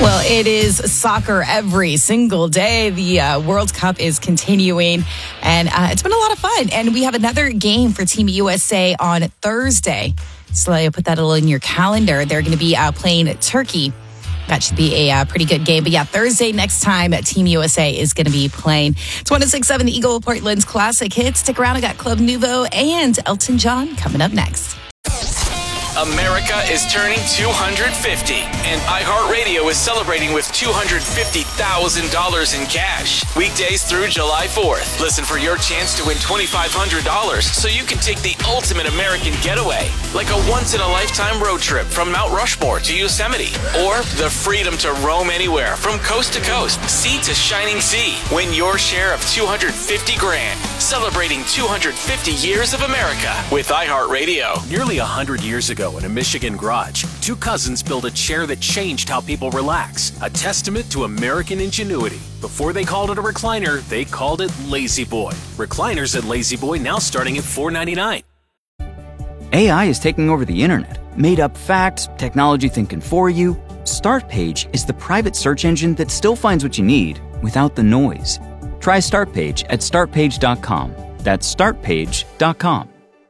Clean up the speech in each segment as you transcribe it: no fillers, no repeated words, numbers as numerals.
Well, it is soccer every single day. The World Cup is continuing, and it's been a lot of fun. And we have another game for Team USA on Thursday. So I put that a little in your calendar. They're going to be playing Turkey. That should be a pretty good game. But yeah, Thursday next time, Team USA is going to be playing. It's 106.7 Eagle Portland's classic hits. Stick around. I got Club Nouveau and Elton John coming up next. America is turning 250, and iHeartRadio is celebrating with $250,000 in cash. Weekdays through July 4th. Listen for your chance to win $2,500 so you can take the ultimate American getaway, like a once-in-a-lifetime road trip from Mount Rushmore to Yosemite, or the freedom to roam anywhere from coast to coast, sea to shining sea. Win your share of $250 grand, celebrating 250 years of America with iHeartRadio. Nearly 100 years ago, in a Michigan garage, two cousins built a chair that changed how people relax, a testament to American ingenuity. Before they called it a recliner, they called it Lazy Boy. Recliners at Lazy Boy now starting at $4.99. AI is taking over the internet. Made up facts, technology thinking for you. Startpage is the private search engine that still finds what you need without the noise. Try Startpage at startpage.com. That's startpage.com.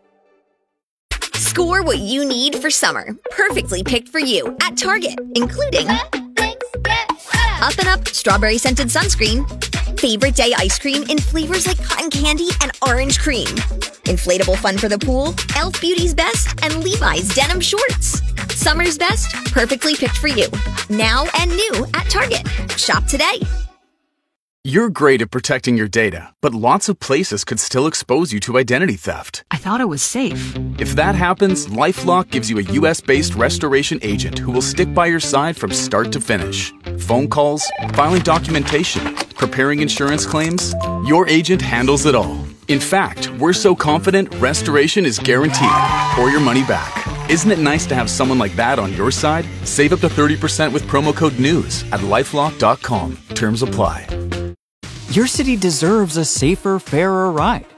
Score what you need for summer. Perfectly picked for you at Target, including Up and Up strawberry scented sunscreen, favorite day ice cream in flavors like cotton candy and orange cream, inflatable fun for the pool, Elf Beauty's Best, and Levi's denim shorts. Summer's best, perfectly picked for you. Now and new at Target. Shop today. You're great at protecting your data, but lots of places could still expose you to identity theft. I thought it was safe. If that happens, LifeLock gives you a US-based restoration agent who will stick by your side from start to finish. Phone calls, filing documentation, preparing insurance claims, your agent handles it all. In fact, we're so confident restoration is guaranteed or your money back. Isn't it nice to have someone like that on your side? Save up to 30% with promo code NEWS at LifeLock.com. Terms apply. Your city deserves a safer, fairer ride.